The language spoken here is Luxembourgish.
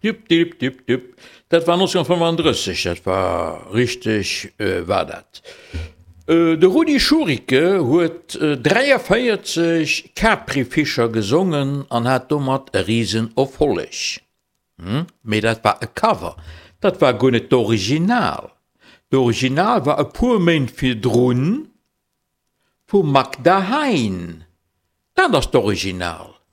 Dat war 1935, dat war richtig war dat. De Rudi Schurike huet 43 Caprifischer gesungen an hat dommer e Riesen ofhollech. Me dat war e Cover. Dat war go net d'Original. D'Original war e puer Meint fir Drun vu Magda Hein. Dan ass d'Original.